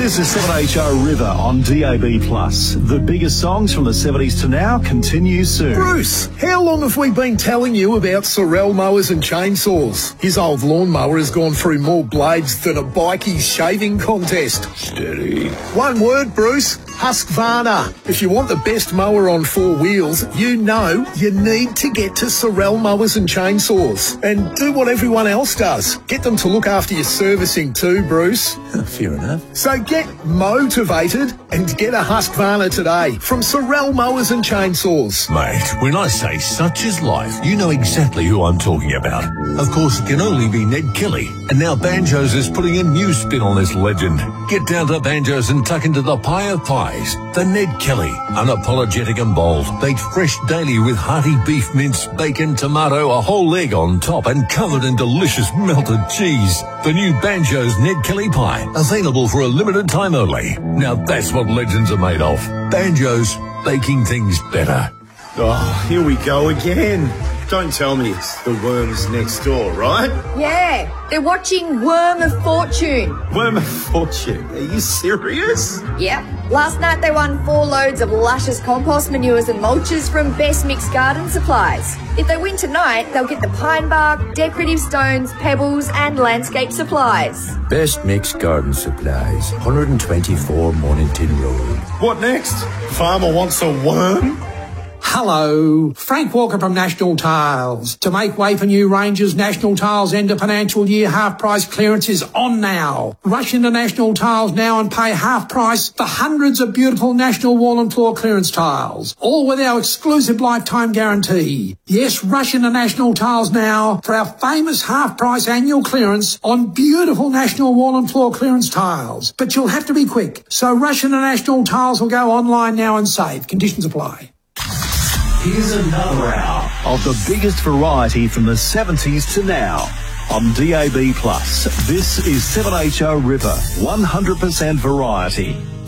This is 7HR River on DAB+. The biggest songs from the 70s to now continue soon. Bruce, how long have we been telling you about Sorel mowers and chainsaws? His old lawnmower has gone through more blades than a bikie shaving contest. Steady. One word, Bruce. Husqvarna. If you want the best mower on four wheels, you know you need to get to Sorel mowers and chainsaws. And do what everyone else does. Get them to look after your servicing too, Bruce. Fair enough. So get motivated and get a Husqvarna today from Sorel Mowers and Chainsaws. Mate, when I say such is life, you know exactly who I'm talking about. Of course, it can only be Ned Kelly. And now Banjos is putting a new spin on this legend. Get down to Banjos and tuck into the pie of pies. The Ned Kelly, unapologetic and bold, baked fresh daily with hearty beef mince, bacon, tomato, a whole egg on top and covered in delicious melted cheese. The new Banjos Ned Kelly pie, available for a limited time only. Now that's what legends are made of. Banjos, baking things better. Oh, here we go again. Don't tell me it's the worms next door, right? Yeah, they're watching Worm of Fortune. Worm of Fortune? Are you serious? Yep. Last night they won 4 loads of luscious compost manures and mulches from Best Mixed Garden Supplies. If they win tonight, they'll get the pine bark, decorative stones, pebbles and landscape supplies. Best Mixed Garden Supplies, 124 Mornington Road. What next? Farmer wants a worm? Hello, Frank Walker from National Tiles. To make way for new ranges, National Tiles end of financial year half price clearance is on now. Rush into National Tiles now and pay half price for hundreds of beautiful National wall and floor clearance tiles, all with our exclusive lifetime guarantee. Yes, rush into National Tiles now for our famous half price annual clearance on beautiful National wall and floor clearance tiles. But you'll have to be quick, so rush into National Tiles or go online now and save. Conditions apply. Here's another hour of the biggest variety from the 70s to now on DAB+. This is 7HR River, 100% variety.